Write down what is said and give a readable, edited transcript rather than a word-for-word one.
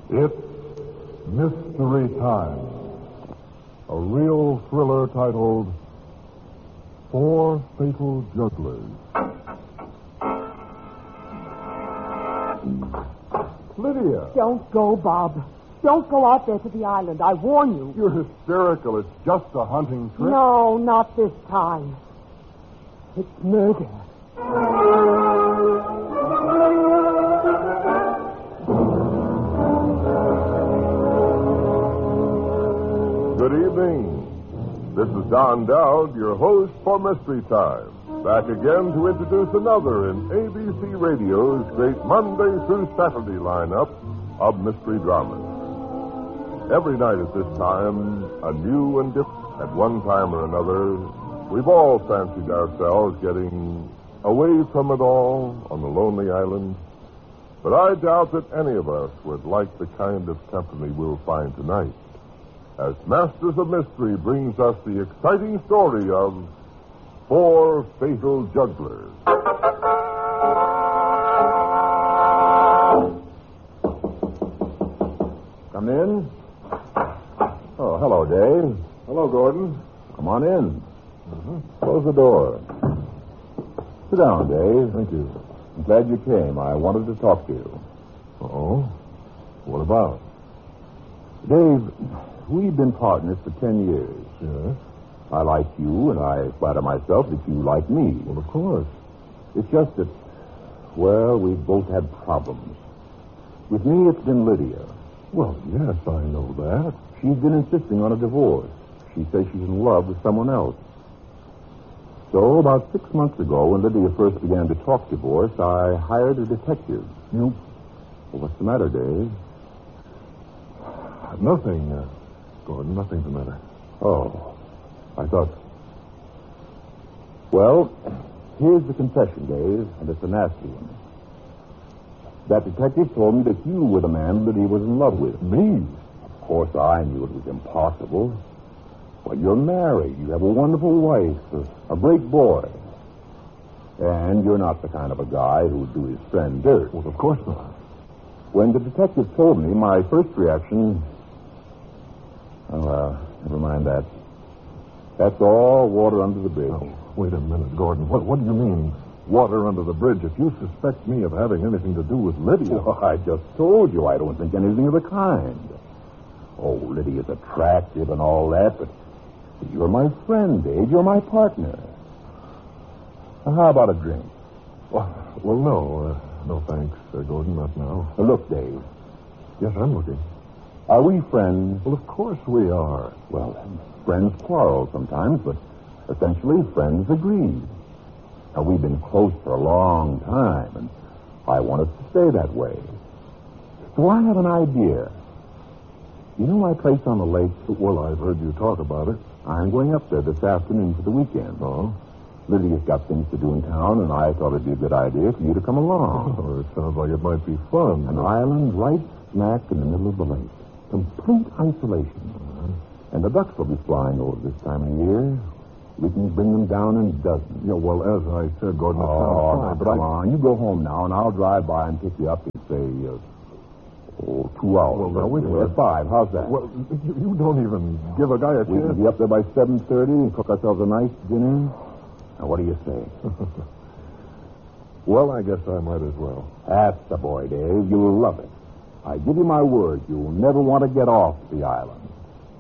It's Mystery Time, a real thriller titled Four Fatal Jugglers. Lydia! Don't go, Bob. Don't go out there to the island. I warn you. You're hysterical. It's just a hunting trip. No, not this time. It's murder. Good evening. This is Don Dowd, your host for Mystery Time. Back again to introduce another in ABC Radio's great Monday through Saturday lineup of mystery dramas. Every night at this time, a new and different. At one time or another, we've all fancied ourselves getting away from it all on the lonely island. But I doubt that any of us would like the kind of company we'll find tonight, as Masters of Mystery brings us the exciting story of Four Fatal Jugglers. Come in. Oh, hello, Dave. Hello, Gordon. Come on in. Close the door. Sit down, Dave. Thank you. I'm glad you came. I wanted to talk to you. Oh? What about? Dave, we've been partners for 10 years. Yes? I like you, and I flatter myself that you like me. Well, of course. It's just that, well, we've both had problems. With me, it's been Lydia. Well, yes, I know that. She's been insisting on a divorce. She says she's in love with someone else. So, about 6 months ago, when Lydia first began to talk divorce, I hired a detective. You? Well, what's the matter, Dave? Nothing, Gordon. Nothing's the matter. Oh, I thought... Well, here's the confession, Dave, and it's a nasty one. That detective told me that you were the man Lydia was in love with. Me? Of course, I knew it was impossible. But you're married. You have a wonderful wife, a great boy. And you're not the kind of a guy who would do his friend dirt. Well, of course not. When the detective told me, my first reaction... Oh, never mind that. That's all water under the bridge. Oh, wait a minute, Gordon. What do you mean, water under the bridge? If you suspect me of having anything to do with Lydia... Well, I just told you I don't think anything of the kind. Oh, Lydia's attractive and all that, but you're my friend, Dave. You're my partner. How about a drink? Well, no thanks, Gordon, not now. Look, Dave. Yes, I'm looking. Are we friends? Well, of course we are. Well, friends quarrel sometimes, but essentially friends agree. Now, we've been close for a long time, and I want us to stay that way. So I have an idea. You know my place on the lake? Well, I've heard you talk about it. I'm going up there this afternoon for the weekend. Oh? Lydia's got things to do in town, and I thought it'd be a good idea for you to come along. Oh, it sounds like it might be fun. An island right smack in the middle of the lake. Complete isolation. And the ducks will be flying over this time of year. We can bring them down in dozens. Yeah, well, as I said, Gordon, it sounds fine. But come on. You go home now, and I'll drive by and pick you up in, say, 2 hours. Well, now, wait a minute. 5. How's that? Well, you don't even give a guy a We chance. can be up there by 7:30 and cook ourselves a nice dinner. Now, what do you say? Well, I guess I might as well. That's the boy, Dave. You'll love it. I give you my word, you'll never want to get off the island.